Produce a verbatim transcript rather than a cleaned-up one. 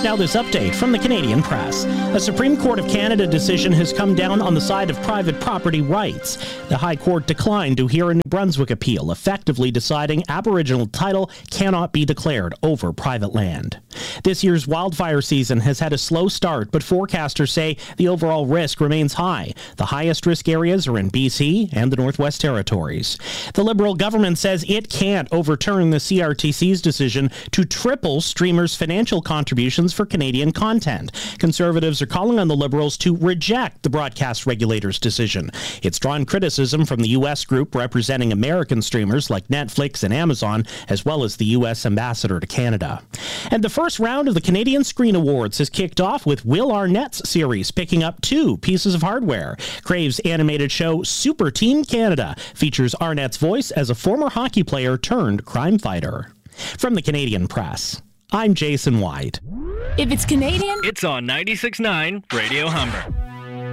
Now this update from the Canadian Press. A Supreme Court of Canada decision has come down on the side of private property rights. The High Court declined to hear a New Brunswick appeal, effectively deciding Aboriginal title cannot be declared over private land. This year's wildfire season has had a slow start, but forecasters say the overall risk remains high. The highest risk areas are in B C and the Northwest Territories. The Liberal government says it can't overturn the C R T C's decision to triple streamers' financial contributions for Canadian content. Conservatives are calling on the Liberals to reject the broadcast regulator's decision. It's drawn criticism from the U S group representing American streamers like Netflix and Amazon, as well as the U S ambassador to Canada. And the first round of the Canadian Screen Awards has kicked off with Will Arnett's series picking up two pieces of hardware. Crave's animated show Super Team Canada features Arnett's voice as a former hockey player turned crime fighter. From the Canadian Press, I'm Jason White. If it's Canadian, it's on ninety-six point nine Radio Humber.